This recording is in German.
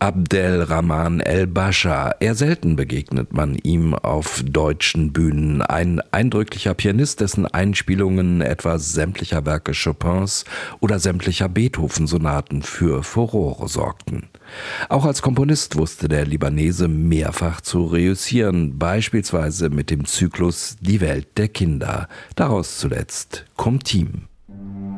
Abdelrahman El-Bascha. Eher selten begegnet man ihm auf deutschen Bühnen. Ein eindrücklicher Pianist, dessen Einspielungen etwa sämtlicher Werke Chopins oder sämtlicher Beethoven-Sonaten für Furore sorgten. Auch als Komponist wusste der Libanese mehrfach zu reüssieren, beispielsweise mit dem Zyklus Die Welt der Kinder. Daraus zuletzt Comtime.